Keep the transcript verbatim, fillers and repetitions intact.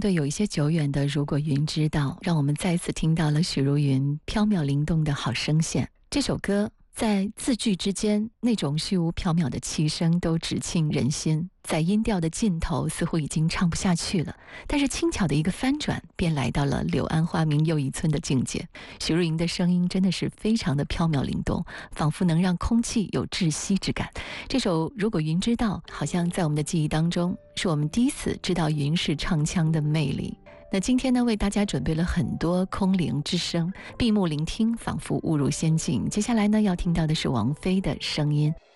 对有一些久远的如果云知道，让我们再次听到了许茹芸飘渺灵动的好声线。这首歌在字句之间，那种虚无缥缈的气声都直沁人心，在音调的尽头似乎已经唱不下去了，但是轻巧的一个翻转便来到了柳暗花明又一村的境界。许茹芸的声音真的是非常的飘渺灵动，仿佛能让空气有窒息之感。这首如果云知道，好像在我们的记忆当中，是我们第一次知道云是唱腔的魅力。那今天呢，为大家准备了很多空灵之声，闭目聆听，仿佛误入仙境。接下来呢，要听到的是王菲的声音。